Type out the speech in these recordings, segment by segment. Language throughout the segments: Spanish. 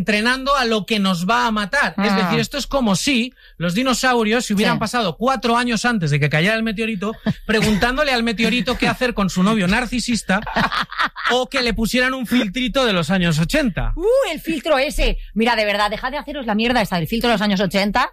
entrenando a lo que nos va a matar. Es decir, esto es como si los dinosaurios se hubieran pasado 4 años antes de que cayera el meteorito preguntándole al meteorito qué hacer con su novio narcisista o que le pusieran un filtrito de los años 80. El filtro ese. Mira, de verdad, dejad de haceros la mierda esta del filtro de los años 80.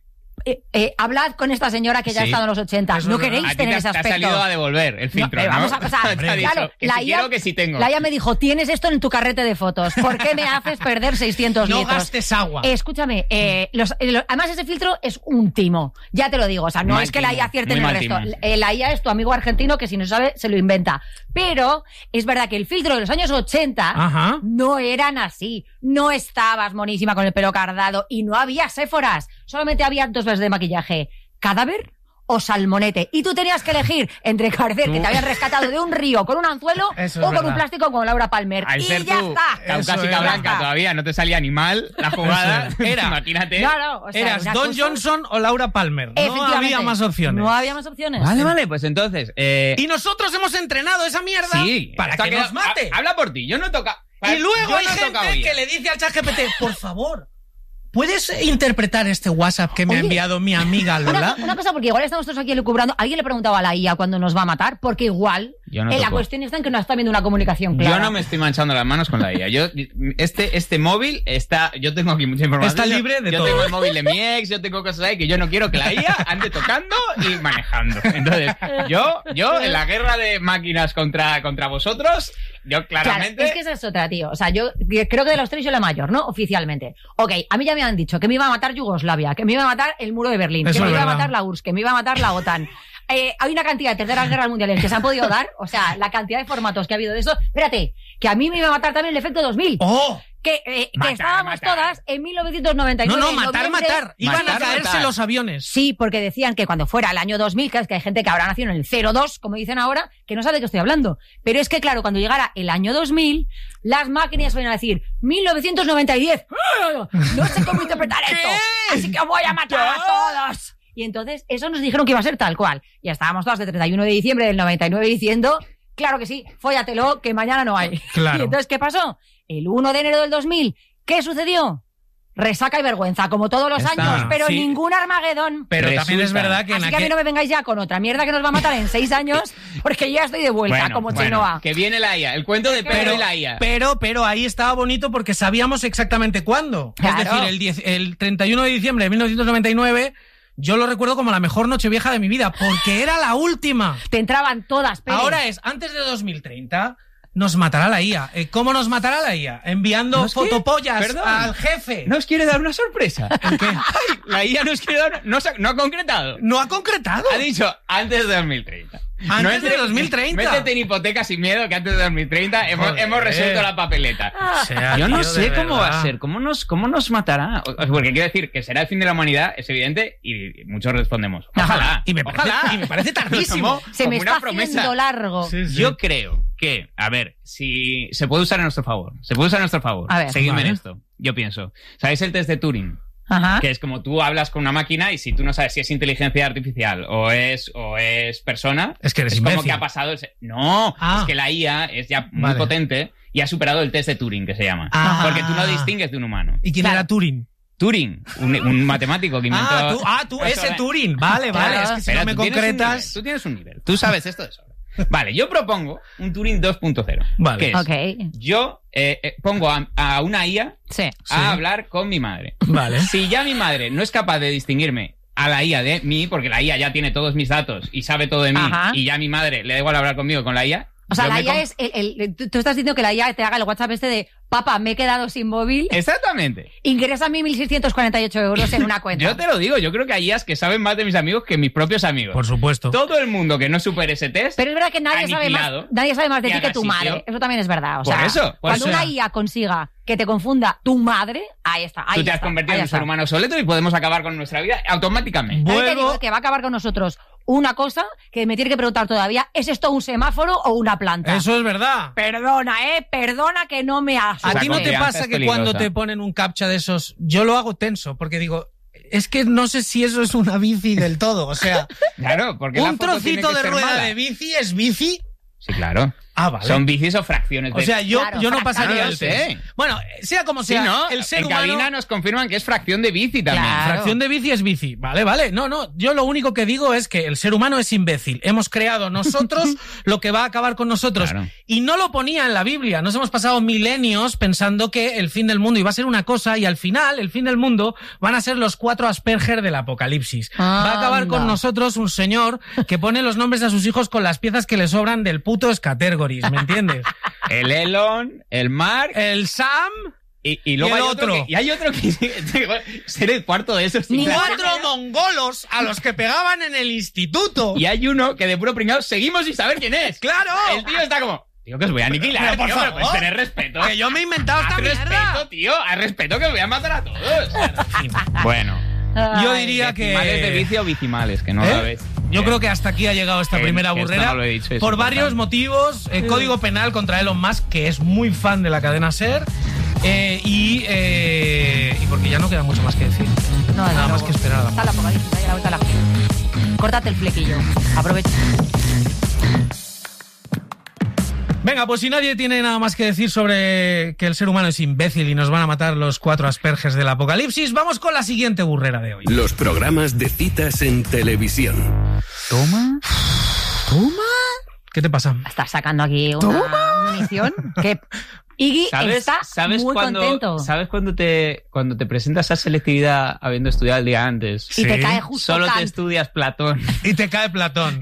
Hablad con esta señora que ya ha estado en los 80. No queréis tener ese aspecto. Te ha salido a devolver el filtro, ¿no? Vamos a pasar. Claro, la IA, que sí tengo. La IA me dijo, tienes esto en tu carrete de fotos. ¿Por qué me haces perder 600 litros? No gastes agua. Escúchame, además ese filtro es un timo. Ya te lo digo. O sea, no es que la IA acierte en el resto. La IA es tu amigo argentino que si no sabe, se lo inventa. Pero es verdad que el filtro de los años 80 no eran así. No estabas monísima con el pelo cardado y no había séforas. Solamente había 2 veces de maquillaje. ¿Cadáver o salmonete? Y tú tenías que elegir entre parecer que te habían rescatado de un río con un anzuelo o con un plástico como Laura Palmer. Al y ser ya tú está. Caucásica blanca todavía, no te salía ni mal la jugada. Imagínate. Claro, o sea, eras Don Johnson o Laura Palmer. No había más opciones. No había más opciones. Vale, pues entonces... Y nosotros hemos entrenado esa mierda para que nos mate. Habla por ti, yo no he tocado... Y luego hay gente que le dice al ChatGPT, por favor, ¿puedes interpretar este WhatsApp que me ha enviado mi amiga Lola? Una cosa, porque igual estamos todos aquí elucubrando. ¿Alguien le preguntaba a la IA cuándo nos va a matar? Porque igual la cuestión está en que no está viendo una comunicación clara. Yo no me estoy manchando las manos con la IA. Este móvil está... Yo tengo aquí mucha información. Está libre de todo. Yo tengo el móvil de mi ex, yo tengo cosas ahí que yo no quiero que la IA ande tocando y manejando. Entonces, yo en la guerra de máquinas contra vosotros... Yo claramente... Claro, es que esa es otra, tío. O sea, yo creo que de los 3 soy la mayor, ¿no? Oficialmente. Ok, a mí ya me han dicho que me iba a matar Yugoslavia, que me iba a matar el muro de Berlín, que me iba a matar la URSS, que me iba a matar la OTAN. Hay una cantidad de terceras guerras mundiales que se han podido dar, o sea, la cantidad de formatos que ha habido de eso. Espérate, que a mí me iba a matar también el efecto 2000. ¡Oh! Que estábamos todas en 1999. No, matar. Iban a caerse los aviones. Sí, porque decían que cuando fuera el año 2000, que es que hay gente que habrá nacido en el 02, como dicen ahora, que no sabe de qué estoy hablando. Pero es que, claro, cuando llegara el año 2000, las máquinas van a decir 1990 no sé cómo interpretar esto, así que voy a matar a todos. Y entonces, eso nos dijeron que iba a ser tal cual. Y estábamos todas de 31 de diciembre del 99 diciendo, claro que sí, fóllatelo, que mañana no hay. Claro. Y entonces, ¿qué pasó? El 1 de enero del 2000, ¿qué sucedió? Resaca y vergüenza, como todos los años, pero ningún Armagedón. Pero también es verdad que... Así que a mí no me vengáis ya con otra mierda que nos va a matar en 6 años, porque ya estoy de vuelta, como Chenoa. Que viene la IA, el cuento de Pedro y la IA. Pero ahí estaba bonito porque sabíamos exactamente cuándo. Claro. Es decir, el 31 de diciembre de 1999... Yo lo recuerdo como la mejor Nochevieja de mi vida, porque era la última. Te entraban todas, Pérez. Ahora es, antes de 2030, nos matará la IA. ¿Cómo nos matará la IA? Enviando fotopollas al jefe. ¿Nos quiere dar una sorpresa? ¿En qué? Ay, la IA nos quiere dar... No ha concretado. ¿No ha concretado? Ha dicho, antes de 2030. Antes de 2030. Métete en hipoteca sin miedo, que antes de 2030 hemos resuelto la papeleta. Yo no sé cómo va a ser, cómo nos matará. Porque quiero decir que será el fin de la humanidad, es evidente, y muchos respondemos. Ojalá. Y me parece tardísimo. Se me está haciendo largo. Sí. Yo creo que, a ver, si se puede usar a nuestro favor. A ver, seguidme en esto. Yo pienso. ¿Sabéis el test de Turing? Ajá. Que es como tú hablas con una máquina y si tú no sabes si es inteligencia artificial o es persona, es que eres como imbécil. que ha pasado es que la IA es ya muy potente y ha superado el test de Turing, que se llama. Porque tú no distingues de un humano. ¿Y quién era Turing? Turing, un matemático que inventó... tú ese Turing. Vale. Es que si no me concretas... Tú tienes un nivel. Tú sabes esto de sobra. Vale, yo propongo un Turing 2.0. Vale. Que es, yo pongo a una IA a hablar con mi madre. Vale. Si ya mi madre no es capaz de distinguirme a la IA de mí, porque la IA ya tiene todos mis datos y sabe todo de mí, y ya mi madre le da igual hablar conmigo con la IA... O sea, la IA es... Tú estás diciendo que la IA te haga el WhatsApp este de papá, me he quedado sin móvil. Exactamente. Ingresa 1.648 euros en una cuenta. Yo te lo digo, yo creo que hay IAs que saben más de mis amigos que mis propios amigos. Por supuesto. Todo el mundo que no supere ese test... Pero es verdad que nadie sabe más de ti que tu madre. Eso también es verdad. O sea, cuando una IA consiga que te confunda tu madre, ahí está. Tú te has convertido en un ser humano obsoleto y podemos acabar con nuestra vida automáticamente. Te digo que va a acabar con nosotros una cosa que me tiene que preguntar todavía, ¿es esto un semáforo o una planta? Eso es verdad. Perdona que no me asustes. ¿A ti no te pasa que cuando te ponen un captcha de esos, yo lo hago tenso, porque digo, es que no sé si eso es una bici del todo, o sea, claro, porque un trocito de rueda de bici es bici? Sí, claro. Ah, vale. Son bicis o fracciones de... O sea, yo no pasaría el test. Sí. Bueno, sea como sea, Sí, ¿no? el ser en humano... cabina nos confirman que es fracción de bici también. Claro. Fracción de bici es bici. Vale. No, yo lo único que digo es que el ser humano es imbécil. Hemos creado nosotros lo que va a acabar con nosotros. Claro. Y no lo ponía en la Biblia. Nos hemos pasado milenios pensando que el fin del mundo iba a ser una cosa y al final, el fin del mundo, van a ser los 4 Asperger del apocalipsis. Va a acabar con nosotros un señor que pone los nombres a sus hijos con las piezas que le sobran del puto Scattergories, ¿me entiendes? El Elon, el Mark... El Sam... Y luego y el hay otro. Y hay otro que ser el cuarto de esos. Ni 4 mongolos a los que pegaban en el instituto. Y hay uno que de puro pringado seguimos sin saber quién es. ¡Claro! El tío está como... Tío, que os voy a aniquilar, Pero, por tío, pero puedes favor. tener respeto. Que yo me he inventado esta Haz mierda. respeto, tío, haz respeto que os voy a matar a todos. Bueno. Yo diría que... Decimales de bici o bicimales, que no ¿Eh? sabes. Yo creo que hasta aquí ha llegado esta primera que esto burrera. no lo he dicho, es por importante. varios motivos. Código penal contra Elon Musk, que es muy fan de la cadena SER. Y porque ya no queda mucho más que decir. No, Nada más que esperar a la Está el apocalipsis, ahí a la vuelta de la esquina. Córtate el flequillo. Aprovecha. Venga, pues si nadie tiene nada más que decir sobre que el ser humano es imbécil y nos van a matar los 4 Asperges del apocalipsis, vamos con la siguiente burrera de hoy. Los programas de citas en televisión. ¿Toma? ¿Qué te pasa? Estás sacando aquí una munición que Iggy está muy contento. ¿Sabes cuando te presentas a selectividad habiendo estudiado el día antes? Y te Sí. cae justo Solo Kant. te estudias Platón. Y te cae Platón.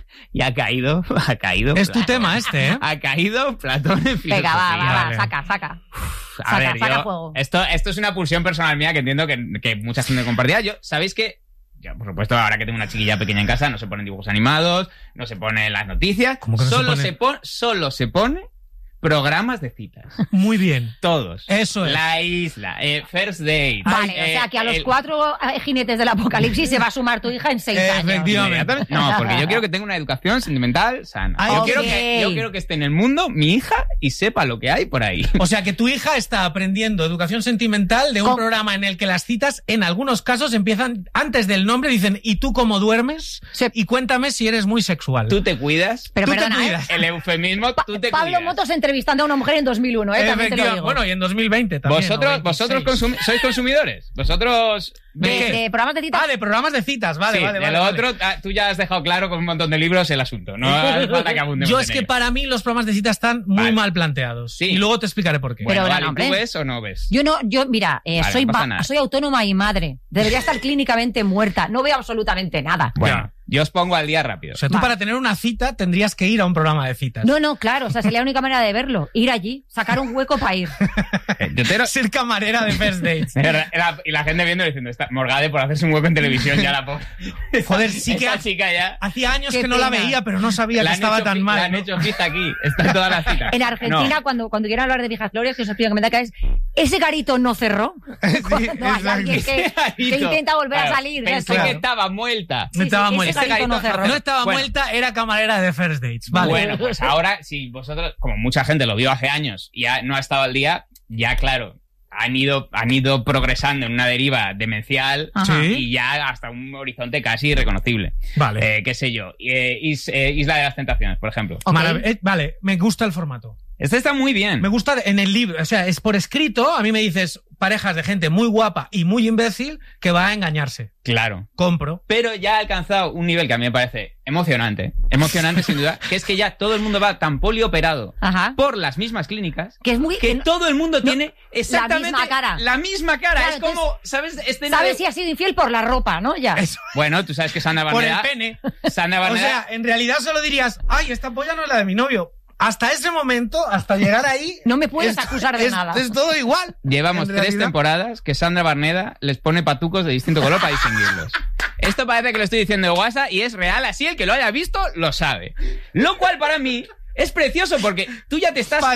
Y ha caído. Es tu tema este, ¿eh? Ha caído Platón en filosofía. Venga, va, Vale. saca. A ver, saca fuego. Esto es una pulsión personal mía que entiendo que mucha gente compartía. ¿Sabéis que? Yo, por supuesto, ahora que tengo una chiquilla pequeña en casa, no se ponen dibujos animados, no se ponen las noticias. ¿Cómo que no solo se pone? solo se pone programas de citas. Muy bien. Todos. Eso es. La isla, First Date. Vale, o sea que a los 4 jinetes del apocalipsis se va a sumar tu hija en 6 años. Efectivamente. No, porque yo quiero que tenga una educación sentimental sana. Ay, Yo ok. quiero que esté en el mundo mi hija y sepa lo que hay por ahí. O sea que tu hija está aprendiendo educación sentimental de un programa en el que las citas, en algunos casos, empiezan antes del nombre, dicen, ¿y tú cómo duermes? Sí. Y cuéntame si eres muy sexual. Tú te cuidas. Pero Tú te perdona, cuidas. El eufemismo, tú te Pablo cuidas. Motos entrevistando a una mujer en 2001, también te lo Efectivamente. digo. Bueno, y en 2020 también. Vosotros sois consumidores. Vosotros... ¿De qué? de programas de citas. Ah, de programas de citas, vale, Sí, vale. de lo otro, tú ya has dejado claro con un montón de libros el asunto. No hace falta que abundemos Yo en es que ello. para mí los programas de citas están muy Vale. mal planteados. Sí. Y luego te explicaré por qué. Bueno, Pero, vale, hombre. ¿tú ves o no ves? Yo, mira, Vale, soy, no pasa nada. soy autónoma y madre. Debería estar clínicamente muerta. No veo absolutamente nada. Bueno, yo os pongo al día rápido. O sea, tú Vale. para tener una cita tendrías que ir a un programa de citas. No, claro, o sea, sería la única manera de verlo. Ir allí, sacar un hueco para ir. Yo te lo- Ser camarera de First Dates. y la gente viendo diciendo, está Morgade por hacerse un hueco en televisión, ya la pobre. Joder, sí que Esa chica ya... hacía años Qué que no la pena. veía, pero no sabía que han estaba hecho tan fi- mal. La han ¿no? hecho fiesta aquí. Está en todas las citas. En Argentina, cuando quieran hablar de viejas glorias, que os explico que me da que es, ese garito no cerró. Cuando hay exacto. alguien que intenta volver a Claro, salir. ya Pensé está. que estaba muerta. No estaba ese muerta. garito no cerró. No estaba Bueno. muerta, era camarera de First Dates. Vale. Bueno, pues ahora, si vosotros, como mucha gente lo vio hace años y ya no ha estado al día, ya claro, han ido progresando en una deriva demencial Ajá. Sí. y ya hasta un horizonte casi irreconocible. Vale. Qué sé yo. Isla de las Tentaciones, por ejemplo. Ok. Vale, me gusta el formato. Este está muy bien. Me gusta en el libro, o sea, es por escrito, a mí me dices parejas de gente muy guapa y muy imbécil que va a engañarse. Claro. Compro. Pero ya ha alcanzado un nivel que a mí me parece emocionante sin duda, que es que ya todo el mundo va tan polioperado Ajá. por las mismas clínicas Que es muy... que todo el mundo tiene exactamente misma cara. la misma cara. Claro, Es como, ¿sabes? Escena Sabes de- si ha sido infiel por la ropa, ¿no? Ya. Eso, Bueno, tú sabes que Sandra por el Barneda... pene. Sandra O Barneda... sea, en realidad solo dirías, ay, esta polla no es la de mi novio. Hasta ese momento, hasta llegar ahí... No me puedes acusar de nada. Es todo igual. Llevamos En 3 realidad. temporadas que Sandra Barneda les pone patucos de distinto color para distinguirlos. Esto parece que lo estoy diciendo de WhatsApp y es real, así el que lo haya visto lo sabe. Lo cual para mí es precioso porque tú ya te estás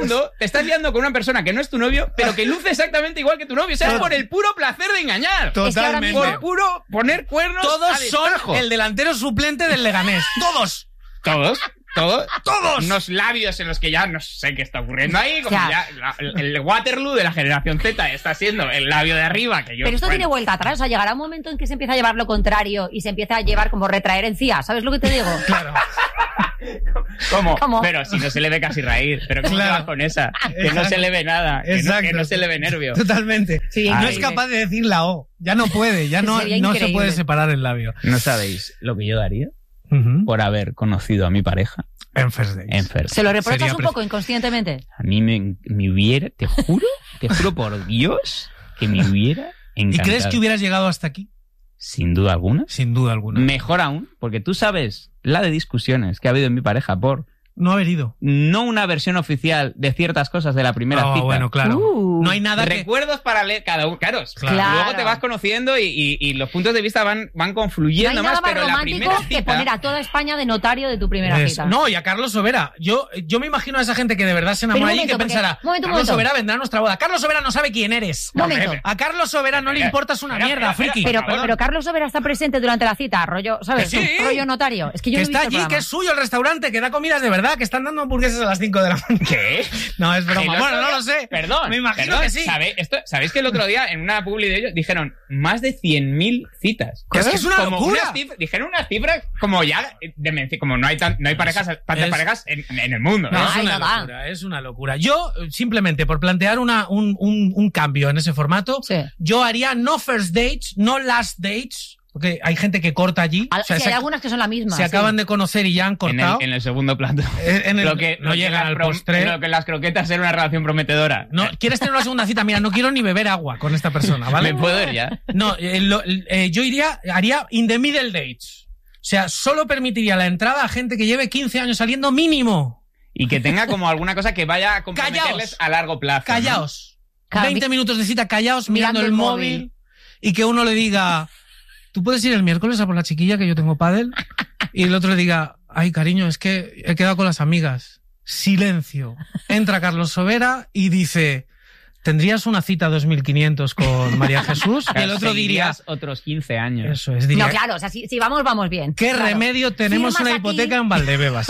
liando con una persona que no es tu novio, pero que luce exactamente igual que tu novio. O sea, es por el puro placer de engañar. que ahora Totalmente. mismo- Por puro poner cuernos Todos a destajo. son el delantero suplente del Leganés. Todos. Todos. Unos labios en los que ya no sé qué está ocurriendo ahí. Como Ya. ya el Waterloo de la generación Z está siendo el labio de arriba. Que yo, Pero esto bueno, tiene vuelta atrás, o sea, llegará un momento en que se empieza a llevar lo contrario y se empieza a llevar como retraer encía, ¿sabes lo que te digo? Claro. ¿Cómo? Pero si no se le ve casi reír. Pero ¿cómo te vas con esa? Que no se le ve nada. Que no se le ve nervio. Totalmente. Sí, no es capaz de decir la O. Ya no puede. Ya no se puede separar el labio. ¿No sabéis lo que yo daría por haber conocido a mi pareja? En First Dates. ¿Se lo reprochas un poco inconscientemente? A mí me hubiera, te juro por Dios, que me hubiera encantado. ¿Y crees que hubieras llegado hasta aquí? Sin duda alguna. Sin duda alguna. Mejor aún, porque tú sabes la de discusiones que ha habido en mi pareja por... No haber ido. No una versión oficial de ciertas cosas de la primera cita. Bueno, claro. No hay nada Recuerdos para leer cada uno. Claro. Luego te vas conociendo y los puntos de vista van confluyendo más, pero la primera cita... que poner a toda España de notario de tu primera cita. No, y a Carlos Sobera. Yo me imagino a esa gente que de verdad se enamora allí y que pensará, Carlos Sobera vendrá a nuestra boda. Carlos Sobera no sabe quién eres. A Carlos Sobera no le importas una mierda, friki. Pero Carlos Sobera está presente durante la cita, rollo, ¿sabes? Sí. Rollo notario. Es que yo que está allí, que es suyo el restaurante, que da comidas de verdad, que están dando hamburguesas a las 5 de la mañana. ¿Qué? No, es broma. Bueno, no lo sé. Perdón. Me imagino que sí. ¿Sabéis que el otro día en una publi de ellos dijeron más de 100.000 citas? Es que es una locura. Dijeron unas cifras como ya como no hay parejas, tantas parejas en el mundo. No, es una locura. Yo, simplemente por plantear un cambio en ese formato, yo haría no first dates, no last dates. Porque hay gente que corta allí. Hay algunas que son la misma. Se acaban de conocer y ya han cortado. En el segundo plato. Lo que no llegan al postre. Lo que las croquetas era una relación prometedora. No, ¿quieres tener una segunda cita? Mira, no quiero ni beber agua con esta persona, ¿vale? ¿Me puedo ir ya? No, yo haría in the middle dates. O sea, solo permitiría la entrada a gente que lleve 15 años saliendo mínimo. Y que tenga como alguna cosa que vaya a comprometerles a largo plazo. Callaos. ¿No? 20 minutos de cita callaos, mirando el móvil. Y que uno le diga... ¿Tú puedes ir el miércoles a por la chiquilla que yo tengo pádel? Y el otro le diga, ay, cariño, es que he quedado con las amigas. Silencio. Entra Carlos Sobera y dice, ¿tendrías una cita 2500 con María Jesús? Y el otro diría... otros 15 años. Eso es, diría... No, claro, o sea, si vamos bien. ¿Qué remedio? Tenemos una hipoteca en Valdebebas.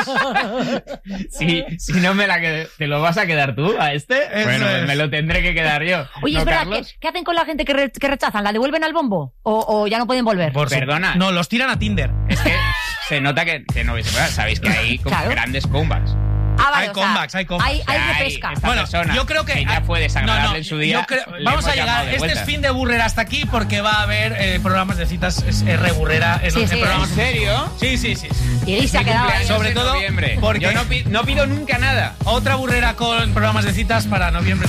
Si no ¿te lo vas a quedar tú a este? Bueno, me lo tendré que quedar yo. Oye, ¿no, espera, Carlos? ¿qué hacen con la gente que rechazan? ¿La devuelven al bombo? ¿O ya no pueden volver? Perdona. No, los tiran a Tinder. Es que se nota que no sabéis que hay grandes comebacks. Hay comebacks. Hay repesca. Bueno, yo creo que ya fue desagradable en su día. Vamos a llegar. Este es fin de Burrera hasta aquí porque va a haber programas de citas Burrera. ¿En serio? Sí. Y ahí se ha quedado ahí. Sobre todo porque yo no pido nunca nada. Otra Burrera con programas de citas para noviembre.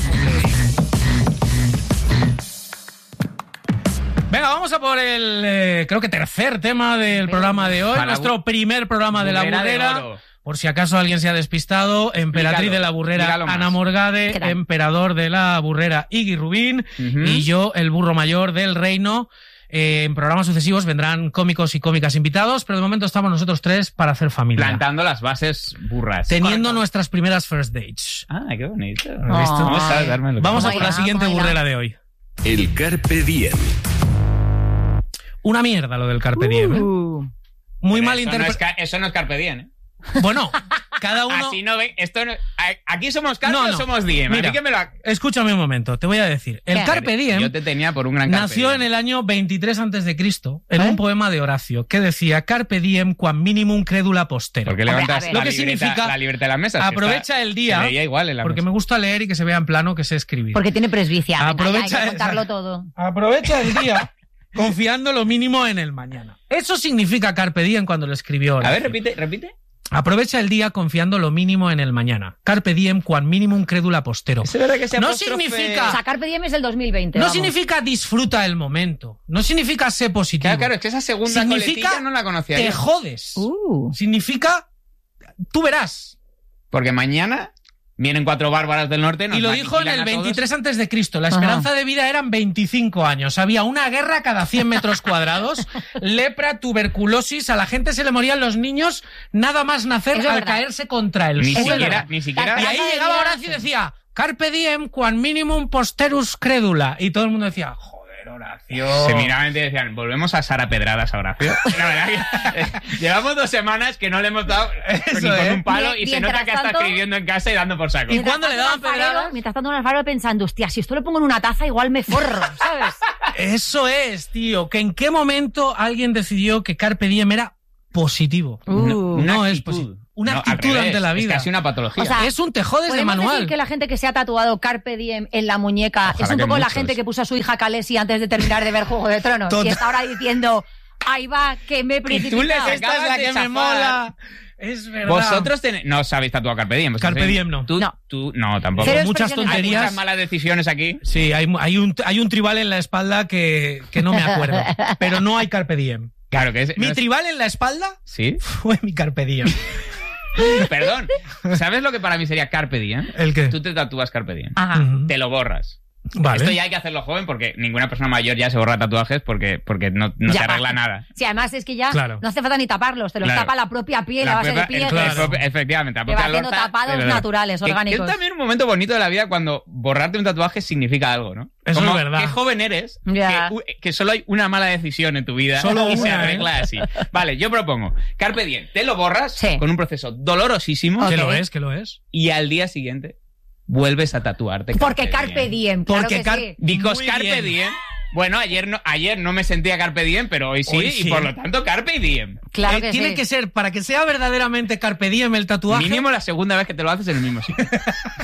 Venga, vamos a por el, creo que tercer tema del programa de hoy. Nuestro primer programa de la Burrera. Por si acaso alguien se ha despistado, emperatriz de la Burrera, Ana Morgade, emperador de la Burrera, Iggy Rubín, y yo, el burro mayor del reino. En programas sucesivos vendrán cómicos y cómicas invitados, pero de momento estamos nosotros tres para hacer familia. Plantando las bases burras. Teniendo nuestras primeras first dates. Ah, qué bonito. Vamos a por la siguiente Burrera de hoy. El Carpe Diem. Una mierda lo del Carpe Diem, ¿eh? Muy mal interpretado. Eso no es Carpe Diem, ¿eh? Bueno, cada uno... Así no ven, esto no... ¿Aquí somos Carpe o somos Diem? Mira, escúchame un momento, te voy a decir. El Carpe Diem... Yo te tenía por un gran Carpe nació Diem. en el año 23 a.C. en un poema de Horacio que decía Carpe Diem quam minimum credula postero. ¿Por qué levantas lo que significa la libreta de las mesas? Aprovecha el día, porque me gusta leer y que se vea en plano que sé escribir. Porque tiene presbicia. Aprovecha hay que contarlo todo. Aprovecha el día confiando lo mínimo en el mañana. Eso significa Carpe Diem cuando lo escribió Horacio. A ver, repite. Aprovecha el día confiando lo mínimo en el mañana. Carpe diem quam minimum credula postero. ¿Es verdad que sea no significa... O sea, Carpe diem es el 2020. No significa disfruta el momento. No significa ser positivo. Claro, es que esa segunda coletilla no la conocía te yo. jodes. Significa... Tú verás. Porque mañana... Vienen 4 bárbaras del norte. Y lo dijo en el 23 a.C. La esperanza de vida eran 25 años. Había una guerra cada 100 metros cuadrados. Lepra, tuberculosis. A la gente se le morían los niños nada más nacer al caerse contra el suelo. Ni siquiera. Y ahí llegaba Horacio y decía Carpe diem quam minimum posterus credula. Y todo el mundo decía... Horacio. Se miraban y decían, volvemos a Sara Pedradas a Horacio. La verdad que llevamos 2 semanas que no le hemos dado ni con un palo y se nota que está escribiendo en casa y dando por saco. ¿Y cuando le daban pedradas? Mientras tanto en Alfaro pensando, hostia, si esto lo pongo en una taza igual me forro, ¿sabes? Eso es, tío. Que en qué momento alguien decidió que Carpe Diem era positivo. No es positivo. una actitud ante la vida. Es casi una patología. O sea, es un te jodes de manual. Decir que la gente que se ha tatuado Carpe Diem en la muñeca es un poco la gente que puso a su hija Khaleesi antes de terminar de ver Juego de Tronos y está ahora diciendo, ahí va, que me he precipitado. Y tú les esta es la que me mola. Es verdad. Vosotros no sabéis tatuar Carpe Diem. Carpe Diem no. Tú no, tampoco. Pero muchas tonterías. Hay muchas malas decisiones aquí. Sí, hay un tribal en la espalda que no me acuerdo. Pero no hay Carpe Diem. Claro que es. Mi tribal en la espalda fue mi Carpe Diem. Perdón. ¿Sabes lo que para mí sería Carpe Diem? ¿El qué? Tú te tatúas Carpe Diem. Ajá. Te lo borras. Vale. Esto ya hay que hacerlo joven porque ninguna persona mayor ya se borra tatuajes porque no te arregla nada. Sí, además es que ya no hace falta ni taparlos, te los tapa la propia piel a base de piel. Efectivamente. Te va haciendo tapados naturales, orgánicos. Es también un momento bonito de la vida cuando borrarte un tatuaje significa algo, ¿no? Eso es verdad. Qué joven eres, que solo hay una mala decisión en tu vida solo y se arregla así. Vale, yo propongo, Carpe Diem, te lo borras con un proceso dolorosísimo. Que lo es. Y al día siguiente vuelves a tatuarte. Porque Carpe Diem, claro que sí. Because Carpe Diem. Bueno, ayer no me sentía Carpe Diem, pero hoy sí. Y por lo tanto Carpe Diem. Claro que tiene que ser, para que sea verdaderamente Carpe Diem el tatuaje. Mínimo la segunda vez que te lo haces en el mismo sitio.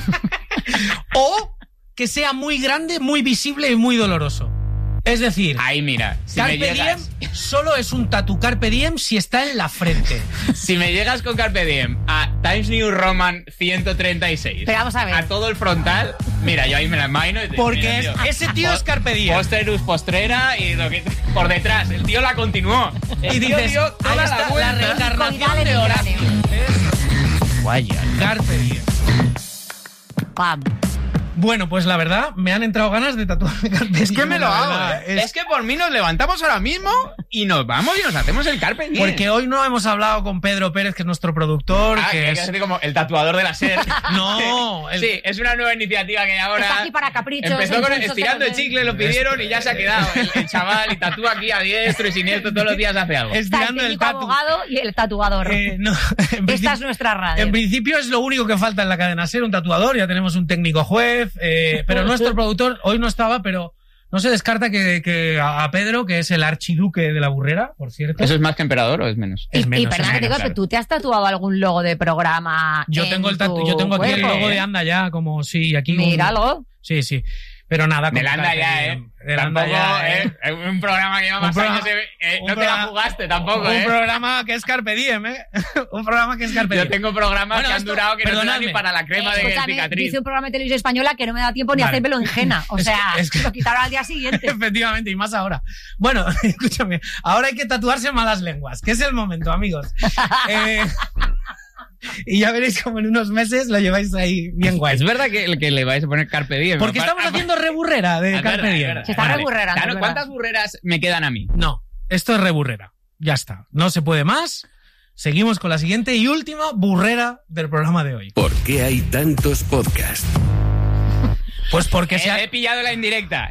O que sea muy grande, muy visible y muy doloroso. Es decir, ahí mira, si Carpe me llegas... Diem solo es un tatu Carpe Diem si está en la frente. Si me llegas con Carpe Diem a Times New Roman 136, pero vamos a ver, a todo el frontal, mira, yo ahí me la imagino. Porque mira, ese tío es Carpe Diem. Posterus postrera y lo que por detrás, el tío la continuó. Y dices, dio toda ahí está la reencarnación de Horacio. Guaya. Carpe Diem. Pam. Bueno, pues la verdad, me han entrado ganas de tatuarme Carpe Diem. Es que me lo hago. Es que por mí nos levantamos ahora mismo y nos vamos y nos hacemos el Carpe Diem. Porque hoy no hemos hablado con Pedro Pérez, que es nuestro productor. Que es como el tatuador de la SER. No. Sí, es una nueva iniciativa que ahora... Está aquí para caprichos. Empezó con estirando el chicle, lo pidieron y ya se ha quedado. El chaval y tatúa aquí a diestro y siniestro, todos los días hace algo. Estirando el abogado y el tatuador. No, esta es nuestra radio. En principio es lo único que falta en la cadena SER, un tatuador. Ya tenemos un técnico juez, pero nuestro productor hoy no estaba, pero no se descarta que a Pedro, que es el archiduque de la burrera, por cierto. ¿Eso es más que emperador o es menos? Y perdón que te digo, ¿tú te has tatuado algún logo de programa? Yo tengo aquí el logo de Anda ya, como si aquí... Míralo. Sí. Pero nada. Del Anda ya, Tampoco, un programa que lleva más años. No te la jugaste tampoco, Un programa que es Carpe Diem, Un programa que es Carpe Diem. Yo tengo programas que han durado que no te dan ni para la crema de cicatriz. Hice un programa de televisión española que no me da tiempo ni hacérmelo en Jena. O sea, lo quitaron al día siguiente. Efectivamente, y más ahora. Bueno, escúchame. Ahora hay que tatuarse malas lenguas, que es el momento, amigos. Y ya veréis como en unos meses lo lleváis ahí bien guay. Es verdad que le vais a poner Carpe Diem. Porque estamos haciendo reburrera de Carpe Diem. Se está reburrera. Claro, ¿cuántas burreras me quedan a mí? No, esto es reburrera. Ya está. No se puede más. Seguimos con la siguiente y última burrera del programa de hoy. ¿Por qué hay tantos podcasts? Pues porque he pillado la indirecta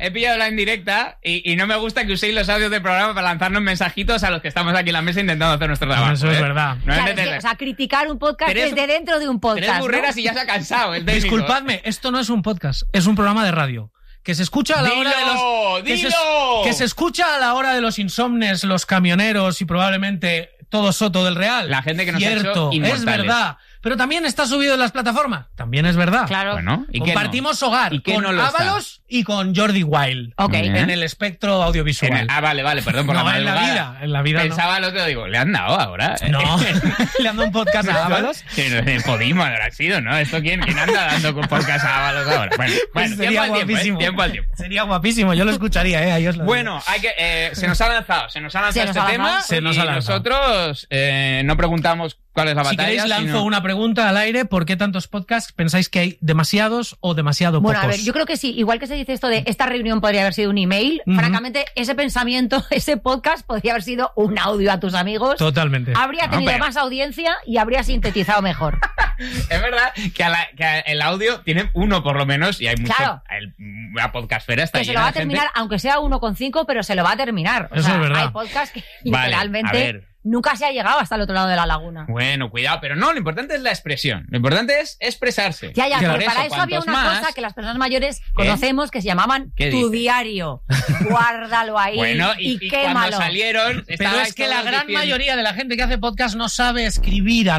y no me gusta que uséis los audios del programa para lanzarnos mensajitos a los que estamos aquí en la mesa intentando hacer nuestro trabajo. Eso es verdad. No o sea, criticar un podcast desde dentro de un podcast. Tres burreras, ¿no? Y ya se ha cansado el técnico. Disculpadme, esto no es un podcast, es un programa de radio. Que se escucha a la hora de los... Que se escucha a la hora de los insomnes, los camioneros y probablemente todo Soto del Real. La gente que nos ha hecho inmortales. Es verdad. Pero también está subido en las plataformas. También es verdad. Claro. Bueno, ¿y compartimos hogar con Ábalos y con Jordi Wild. En el espectro audiovisual. Vale, perdón por la madrugada. En la vida Pensaba lo que digo, ¿le han dado ahora? No, le han dado un podcast a Ábalos. Podimos haber sido, ¿no? ¿Esto quién anda dando con podcast a Ábalos ahora? Bueno, sería guapísimo. Tiempo al tiempo. Sería guapísimo, yo lo escucharía, ahí os lo Bueno, se nos ha lanzado este tema y nosotros no preguntamos cuál es la batalla. Si queréis lanzo una pregunta al aire, ¿por qué tantos podcasts? ¿Pensáis que hay demasiados o demasiado pocos? Bueno, a ver, yo creo que sí, igual que se dice esto de esta reunión podría haber sido un email, francamente, ese pensamiento, ese podcast podría haber sido un audio a tus amigos. Totalmente. Habría tenido más audiencia y habría sintetizado mejor. Es verdad que el audio tiene uno por lo menos y hay mucho. Claro. La podcastfera está llena de gente. Se lo va a terminar, aunque sea 1,5, pero se lo va a terminar. Eso es verdad. Hay podcasts que literalmente nunca se ha llegado hasta el otro lado de la laguna. Bueno, cuidado, pero no, lo importante es la expresión. Lo importante es expresarse. Ya, pero para eso había una cosa que las personas mayores conocemos que se llamaban tu diario. Guárdalo ahí y quémalo. Cuando salieron... Pero es que la gran mayoría de la gente que hace podcast no sabe escribir, Ana.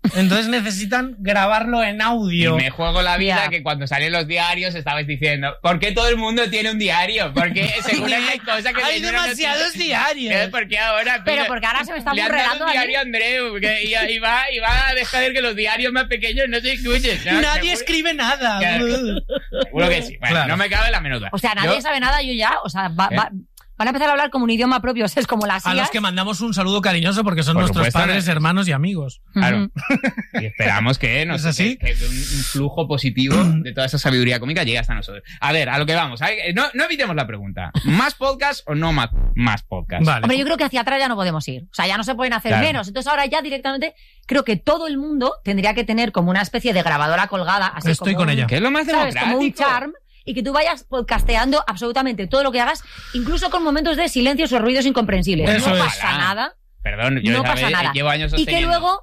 Entonces necesitan grabarlo en audio. Y me juego la vida que cuando salen los diarios estabais diciendo, ¿por qué todo el mundo tiene un diario? Porque seguro que hay cosas que... Hay demasiados diarios. ¿Por qué ahora? Pero porque ahora se me está burlando un diario a Andreu, y va a dejar que los diarios más pequeños no se escuchen. ¿No? Nadie escribe nada. Seguro que sí. Bueno, claro. No me cabe la menor duda. O sea, nadie sabe nada, yo ya... O sea, van a empezar a hablar como un idioma propio, o sea, es como las IAs. A los que mandamos un saludo cariñoso porque son nuestros padres, hermanos y amigos. Claro. Y esperamos que ¿Es así? Que un flujo positivo de toda esa sabiduría cómica llegue hasta nosotros. A ver, a lo que vamos. No evitemos la pregunta. ¿Más podcast o no más podcast? Vale. Hombre, yo creo que hacia atrás ya no podemos ir. O sea, ya no se pueden hacer menos. Entonces ahora ya directamente creo que todo el mundo tendría que tener como una especie de grabadora colgada. Así Estoy como con ella. Que es lo más democrático. Como un charm. Y que tú vayas podcasteando absolutamente todo lo que hagas, incluso con momentos de silencios o ruidos incomprensibles. Eso no pasa nada. Perdón, yo no pasa nada. Llevo años sosteniendo. Y que luego,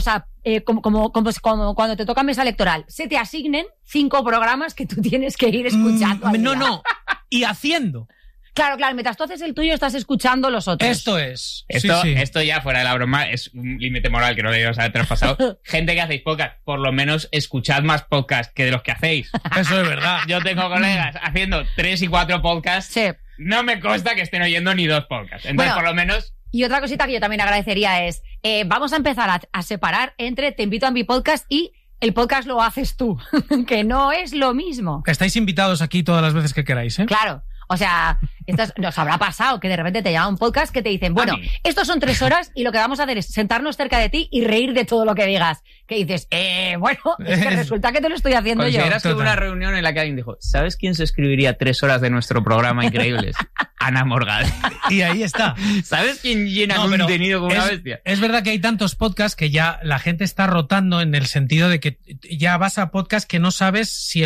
como cuando te toca mesa electoral, se te asignen 5 programas que tú tienes que ir escuchando. No. Y haciendo. Claro, mientras tú haces el tuyo estás escuchando los otros. Esto es. Esto ya fuera de la broma es un límite moral que no deberíamos haber traspasado. Gente que hacéis podcast, por lo menos escuchad más podcasts que de los que hacéis. Eso es verdad. Yo tengo colegas haciendo 3 y 4 podcasts. Sí. No me consta que estén oyendo ni 2 podcasts. Entonces, por lo menos... Y otra cosita que yo también agradecería es, vamos a empezar a separar entre Te invito a mi podcast y el podcast lo haces tú, que no es lo mismo. Estáis invitados aquí todas las veces que queráis, ¿eh? Claro. O sea, nos habrá pasado que de repente te llama un podcast que te dicen, bueno, estos son 3 horas y lo que vamos a hacer es sentarnos cerca de ti y reír de todo lo que digas. Que dices, bueno, es que resulta que te lo estoy haciendo yo. ¿Consideras que hubo una reunión en la que alguien dijo, ¿sabes quién se escribiría 3 horas de nuestro programa Increíbles? Ana Morgade. Y ahí está. ¿Sabes quién llena contenido como una bestia? Es verdad que hay tantos podcasts que ya la gente está rotando en el sentido de que ya vas a podcasts que no sabes si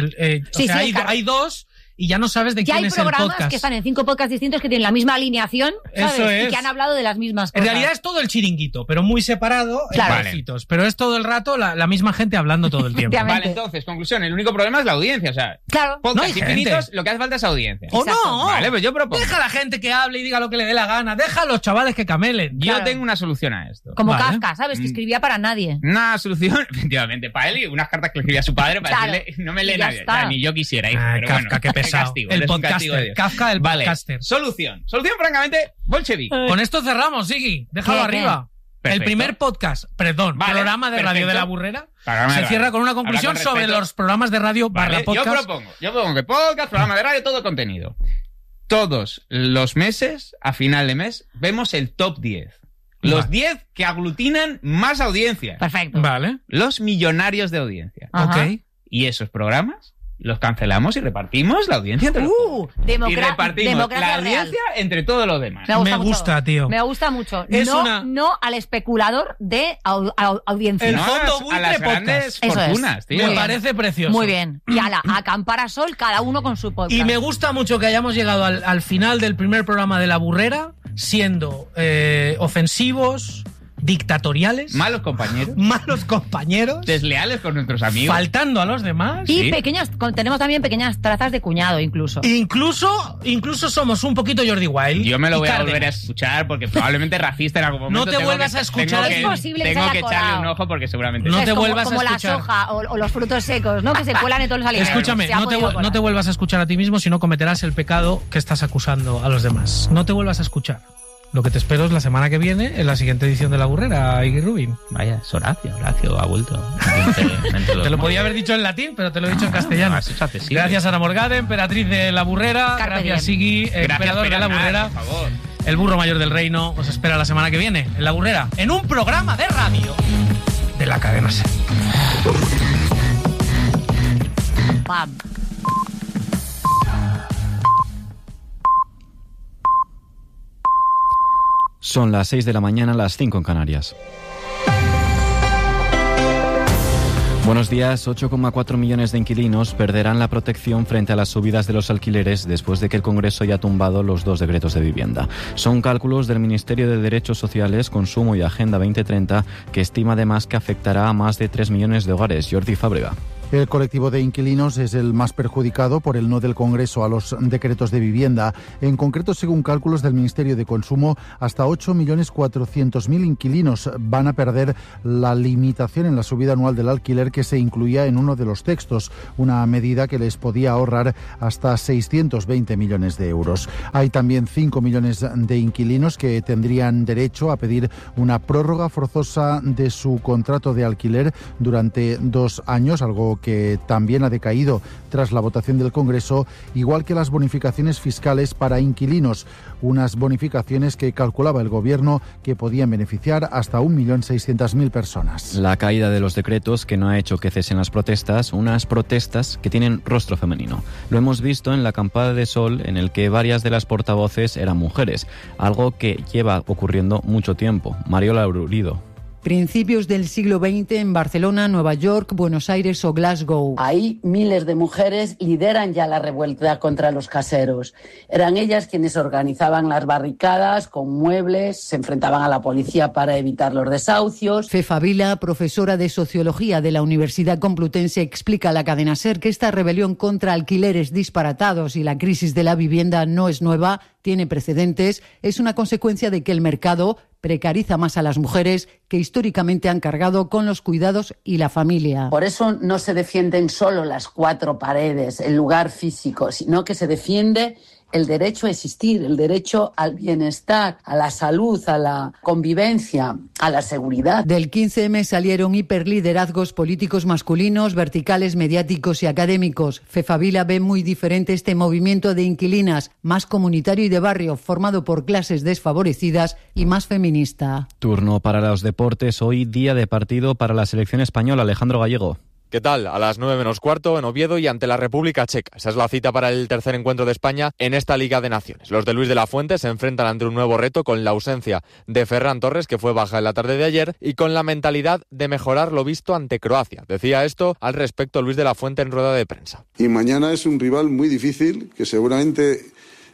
hay 2... Y ya no sabes de quién es el podcast. Hay programas que están en 5 podcasts distintos que tienen la misma alineación, ¿sabes? Eso es. Y que han hablado de las mismas cosas. En realidad es todo el chiringuito, pero muy separado en trocitos. Pero es todo el rato la misma gente hablando todo el tiempo. Vale, entonces, conclusión, el único problema es la audiencia. O sea, podcasts infinitos, lo que hace falta es audiencia. ¡O no! Vale, pues yo propongo. Deja a la gente que hable y diga lo que le dé la gana. Deja a los chavales que camelen. Yo tengo una solución a esto. Como Kafka, ¿sabes? Que escribía para nadie. Una solución, efectivamente, para él y unas cartas que le escribía a su padre para decirle, no me lee nadie. Ni yo quisiera ir. Pero Kafka, bueno, qué pesado. Kafka, el podcaster. Solución, francamente, bolchevique. Con esto cerramos, Sigui. Déjalo arriba. Perfecto. El primer podcast, programa de radio de La Burrera, se cierra con una conclusión sobre los programas de radio / podcast. Yo propongo que podcast, programa de radio, todo contenido. Todos los meses, a final de mes, vemos el top 10. Los 10 que aglutinan más audiencia. Perfecto. Vale. Los millonarios de audiencia. Ok. Y esos programas los cancelamos y repartimos la audiencia entre todos. Y repartimos la audiencia entre todos los demás. Me gusta, tío. Me gusta mucho. No al especulador de audiencia. El fondo buitre a las grandes fortunas, tío. Me parece precioso. Muy bien. Y a acampar a sol, cada uno con su podcast. Y me gusta mucho que hayamos llegado al final del primer programa de La Burrera siendo ofensivos, dictatoriales, malos compañeros, desleales con nuestros amigos, faltando a los demás y tenemos también pequeñas trazas de cuñado incluso somos un poquito Jordi Wild. Yo me lo voy a volver a escuchar porque probablemente racista en algún momento. No te vuelvas a escuchar. Es posible tengo que echarle un ojo porque seguramente no te vuelvas como a escuchar. La soja o los frutos secos, ¿no? Que se cuelan en todos los alimentos. Escúchame, no te vuelvas a escuchar a ti mismo, si no cometerás el pecado que estás acusando a los demás. No te vuelvas a escuchar. Lo que te espero es la semana que viene, en la siguiente edición de La Burrera, Iggy Rubin. Vaya, es Horacio ha vuelto. Te lo podía haber dicho en latín, pero te lo he dicho en castellano. Gracias, Ana Morgade, emperatriz de La Burrera. Gracias, Iggy, emperador de La Burrera. Por favor. El burro mayor del reino os espera la semana que viene, en La Burrera, en un programa de radio de la cadena SER. ¡Pam! Son las 6 de la mañana, las 5 en Canarias. Buenos días. 8,4 millones de inquilinos perderán la protección frente a las subidas de los alquileres después de que el Congreso haya tumbado los 2 decretos de vivienda. Son cálculos del Ministerio de Derechos Sociales, Consumo y Agenda 2030, que estima además que afectará a más de 3 millones de hogares. Jordi Fábrega. El colectivo de inquilinos es el más perjudicado por el no del Congreso a los decretos de vivienda. En concreto, según cálculos del Ministerio de Consumo, hasta 8.400.000 inquilinos van a perder la limitación en la subida anual del alquiler que se incluía en uno de los textos, una medida que les podía ahorrar hasta 620 millones de euros. Hay también 5 millones de inquilinos que tendrían derecho a pedir una prórroga forzosa de su contrato de alquiler durante 2 años, algo que también ha decaído tras la votación del Congreso, igual que las bonificaciones fiscales para inquilinos, unas bonificaciones que calculaba el Gobierno que podían beneficiar hasta 1.600.000 personas. La caída de los decretos que no ha hecho que cesen las protestas, unas protestas que tienen rostro femenino. Lo hemos visto en la acampada de Sol, en el que varias de las portavoces eran mujeres, algo que lleva ocurriendo mucho tiempo. Mariola Urido. Principios del siglo XX en Barcelona, Nueva York, Buenos Aires o Glasgow. Ahí miles de mujeres lideran ya la revuelta contra los caseros. Eran ellas quienes organizaban las barricadas con muebles, se enfrentaban a la policía para evitar los desahucios. Fefa Vila, profesora de Sociología de la Universidad Complutense, explica a la cadena SER que esta rebelión contra alquileres disparatados y la crisis de la vivienda no es nueva, tiene precedentes, es una consecuencia de que el mercado precariza más a las mujeres que históricamente han cargado con los cuidados y la familia. Por eso no se defienden solo las 4 paredes, el lugar físico, sino que se defiende el derecho a existir, el derecho al bienestar, a la salud, a la convivencia, a la seguridad. Del 15M salieron hiperliderazgos políticos masculinos, verticales, mediáticos y académicos. Fefa Vila ve muy diferente este movimiento de inquilinas, más comunitario y de barrio, formado por clases desfavorecidas y más feminista. Turno para los deportes, hoy día de partido para la selección española. Alejandro Gallego. ¿Qué tal? A las 9 menos cuarto en Oviedo y ante la República Checa. Esa es la cita para el tercer encuentro de España en esta Liga de Naciones. Los de Luis de la Fuente se enfrentan ante un nuevo reto con la ausencia de Ferran Torres, que fue baja en la tarde de ayer, y con la mentalidad de mejorar lo visto ante Croacia. Decía esto al respecto Luis de la Fuente en rueda de prensa. Y mañana es un rival muy difícil que seguramente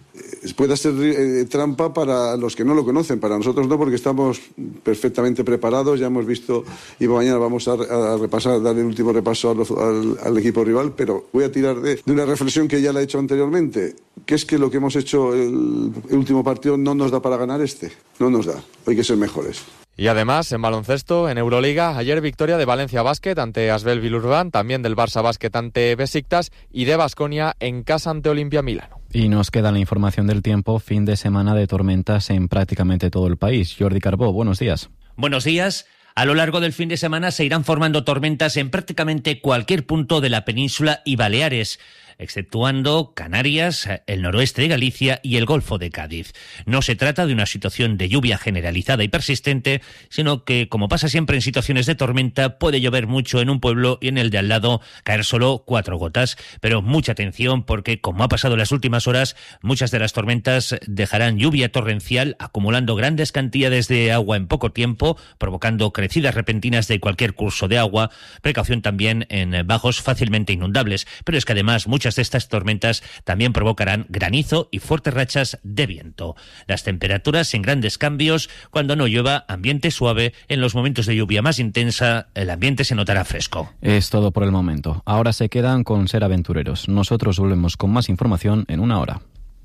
pueda ser trampa para los que no lo conocen, para nosotros no, porque estamos perfectamente preparados, ya hemos visto y mañana vamos a repasar, dar el último repaso al equipo rival, pero voy a tirar de una reflexión que ya la he hecho anteriormente, que es que lo que hemos hecho el último partido no nos da para ganar no nos da, hay que ser mejores. Y además, en baloncesto, en Euroliga, ayer victoria de Valencia Basket ante Asvel Villeurbanne, también del Barça Basket ante Besiktas y de Baskonia en casa ante Olimpia Milano. Y nos queda la información del tiempo, fin de semana de tormentas en prácticamente todo el país. Jordi Carbó, buenos días. Buenos días. A lo largo del fin de semana se irán formando tormentas en prácticamente cualquier punto de la península y Baleares, exceptuando Canarias, el noroeste de Galicia y el Golfo de Cádiz. No se trata de una situación de lluvia generalizada y persistente, sino que, como pasa siempre en situaciones de tormenta, puede llover mucho en un pueblo y en el de al lado caer solo 4 gotas. Pero mucha atención porque, como ha pasado en las últimas horas, muchas de las tormentas dejarán lluvia torrencial, acumulando grandes cantidades de agua en poco tiempo, provocando crecidas repentinas de cualquier curso de agua. Precaución también en bajos fácilmente inundables. Pero es que además muchas de estas tormentas también provocarán granizo y fuertes rachas de viento. Las temperaturas en grandes cambios. Cuando no llueva, ambiente suave. En los momentos de lluvia más intensa, el ambiente se notará fresco. Es todo por el momento. Ahora se quedan con Ser Aventureros. Nosotros volvemos con más información en una hora.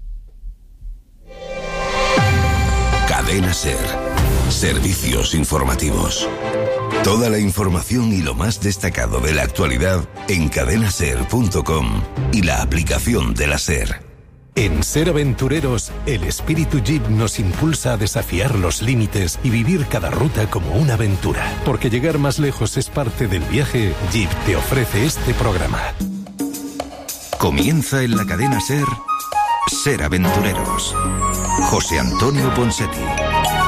Cadena Ser. Servicios informativos. Toda la información y lo más destacado de la actualidad en cadenaser.com y la aplicación de la SER. En Ser Aventureros, el espíritu Jeep nos impulsa a desafiar los límites y vivir cada ruta como una aventura. Porque llegar más lejos es parte del viaje, Jeep te ofrece este programa. Comienza en la cadena SER, Ser Aventureros. José Antonio Ponseti.